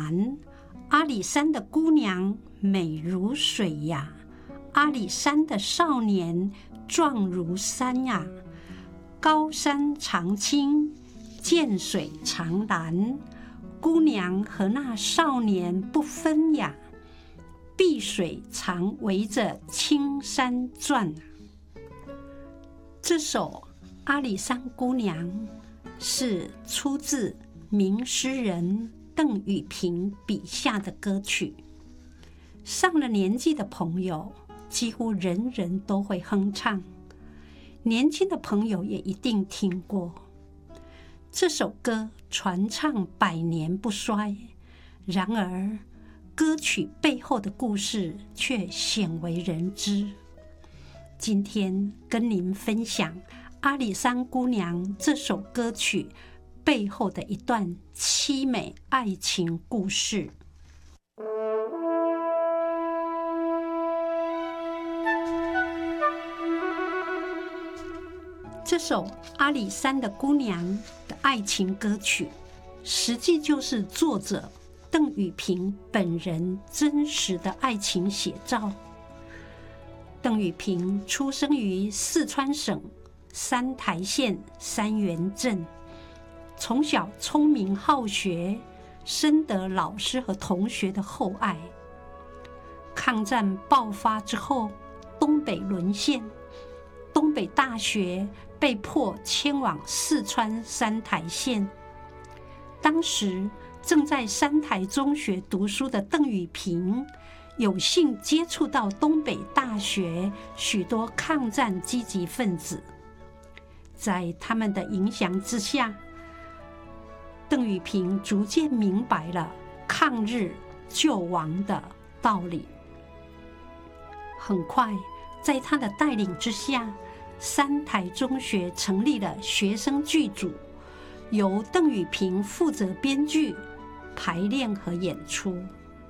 南，阿里山的姑娘美如水呀，阿里山的少年壮如山呀，高山常青，涧水常蓝，姑娘和那少年不分呀，碧水常围着青山转。这首《阿里山姑娘》是出自名诗人邓雨平笔下的歌曲，上了年纪的朋友几乎人人都会哼唱，年轻的朋友也一定听过。这首歌传唱100年不衰，然而歌曲背后的故事却鲜为人知。今天跟您分享《阿里山姑娘》这首歌曲背后的一段凄美爱情故事。这首《阿里山的姑娘》的爱情歌曲，实际就是作者邓雨平本人真实的爱情写照。邓雨平出生于四川省三台县三原镇，从小聪明好学，深得老师和同学的厚爱。抗战爆发之后，东北沦陷，东北大学被迫迁往四川三台县。当时正在三台中学读书的邓雨平，有幸接触到东北大学许多抗战积极分子，在他们的影响之下，邓雨平逐渐明白了抗日救亡的道理。很快，在他的带领之下，三台中学成立了学生剧组，由邓雨平负责编剧、排练和演出。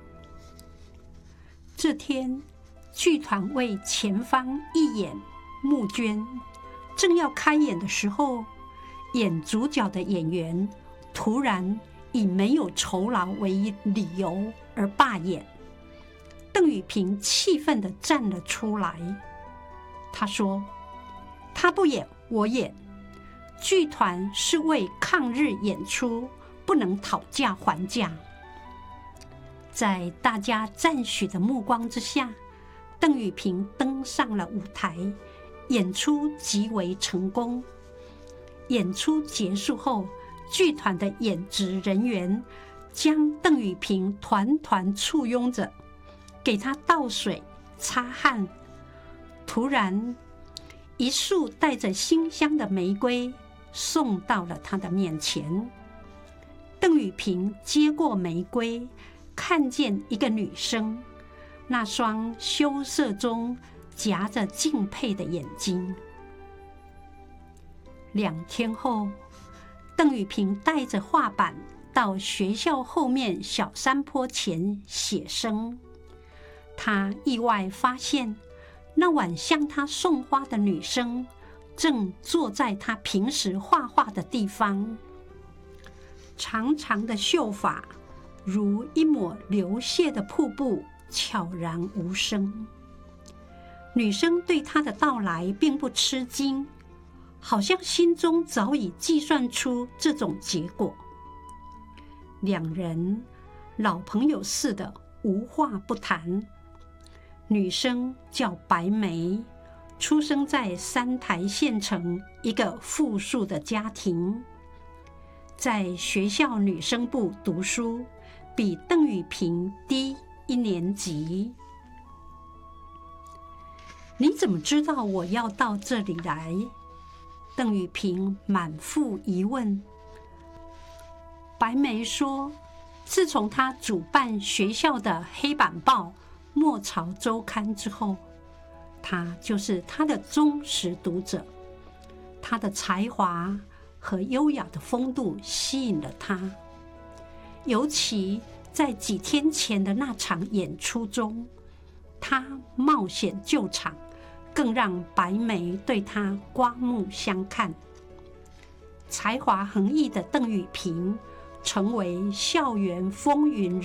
这天，剧团为前方一演募捐，正要开演的时候，演主角的演员突然以没有酬劳为理由而罢演。邓雨平气愤地站了出来，他说：“他不演，我演。剧团是为抗日演出，不能讨价还价。”在大家赞许的目光之下，邓雨平登上了舞台，演出极为成功。演出结束后，剧团的演职人员将邓雨平团团簇拥着，给他倒水、擦汗。突然，一束带着馨香的玫瑰送到了他的面前。邓雨平接过玫瑰，看见一个女生，那双羞涩中夹着敬佩的眼睛。2天后，邓雨平带着画板到学校后面小山坡前写生。他意外发现，那晚向他送花的女生正坐在他平时画画的地方，长长的秀发如一抹流泻的瀑布，悄然无声。女生对他的到来并不吃惊，好像心中早已计算出这种结果。2人老朋友似的无话不谈。女生叫白梅，出生在三台县城一个富庶的家庭，在学校女生部读书，比邓雨平低1年级。你怎么知道我要到这里来？邓雨平满腹疑问。白梅说，自从她主办学校的黑板报《末朝周刊》之后，她就是她的忠实读者。她的才华和优雅的风度吸引了她，尤其在几天前的那场演出中，她冒险救场，更让白梅对她刮目相看。才华横溢的邓雨平成为校园风云